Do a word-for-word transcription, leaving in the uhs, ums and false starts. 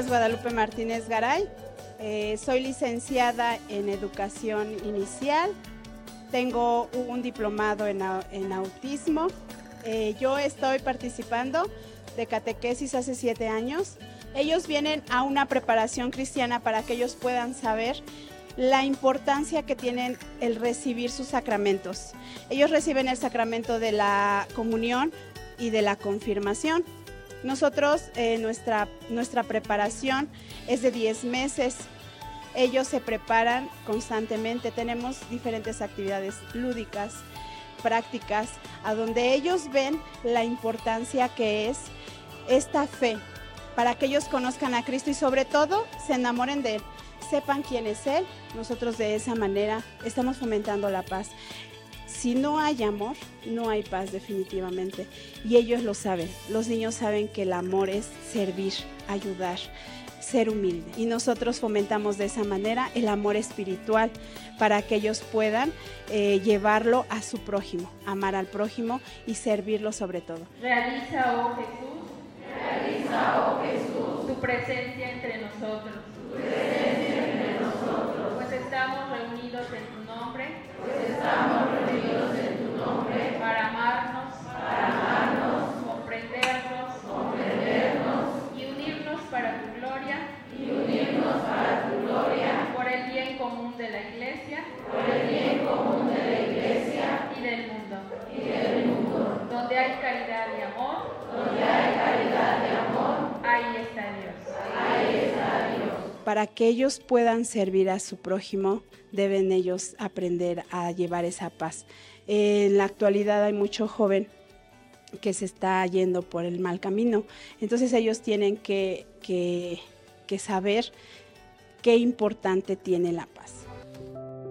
es Guadalupe Martínez Garay, eh, soy licenciada en Educación Inicial, tengo un diplomado en, en autismo, eh, yo estoy participando de catequesis hace siete años. Ellos vienen a una preparación cristiana para que ellos puedan saber la importancia que tienen el recibir sus sacramentos. Ellos reciben el sacramento de la comunión y de la confirmación. Nosotros, eh, nuestra, nuestra preparación es de diez meses. Ellos se preparan constantemente. Tenemos diferentes actividades lúdicas, prácticas, a donde ellos ven la importancia que es esta fe, para que ellos conozcan a Cristo y sobre todo se enamoren de Él, sepan quién es Él. Nosotros de esa manera estamos fomentando la paz. Si no hay amor, no hay paz definitivamente. Y ellos lo saben. Los niños saben que el amor es servir, ayudar, ser humilde. Y nosotros fomentamos de esa manera el amor espiritual para que ellos puedan eh, llevarlo a su prójimo, amar al prójimo y servirlo sobre todo. Realiza, oh Jesús, realiza, oh Jesús, tu presencia entre nosotros. Tu presencia entre nosotros. Pues estamos reunidos en tu nombre. Pues estamos reunidos en tu nombre. Para amarnos. Para amarnos. Comprendernos. Comprendernos. Y unirnos para tu gloria. Y unirnos para tu gloria. Por el bien común de la Iglesia. Por el bien común de la Iglesia. Y del mundo. Y del mundo. Donde hay caridad y amor. Donde hay caridad y amor. Ahí está Dios. Ahí está Dios. Para que ellos puedan servir a su prójimo, deben ellos aprender a llevar esa paz. En la actualidad hay mucho joven que se está yendo por el mal camino, entonces ellos tienen que, que, que saber qué importante tiene la paz.